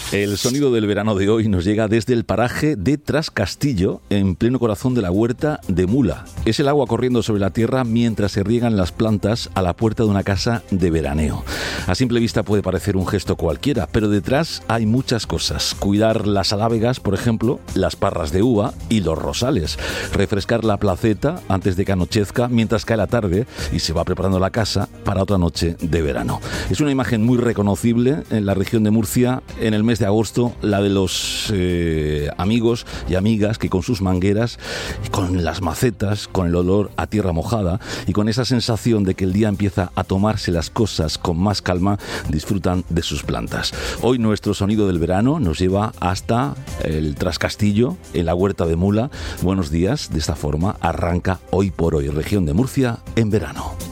El sonido del verano de hoy nos llega desde el paraje de Trascastillo, en pleno corazón de la huerta de Mula. Es el agua corriendo sobre la tierra mientras se riegan las plantas a la puerta de una casa de veraneo. A simple vista puede parecer un gesto cualquiera, pero detrás hay muchas cosas. Cuidar las alávegas, por ejemplo, las parras de uva y los rosales. Refrescar la placeta antes de que anochezca mientras cae la tarde y se va preparando la casa para otra noche de verano. Es una imagen muy reconocible en la región de Murcia en el mes de agosto, la de los amigos y amigas que con sus mangueras, con las macetas, con el olor a tierra mojada y con esa sensación de que el día empieza a tomarse las cosas con más calma, disfrutan de sus plantas. Hoy nuestro sonido del verano nos lleva hasta el Trascastillo, en la huerta de Mula. Buenos días, de esta forma arranca Hoy por Hoy, región de Murcia en verano.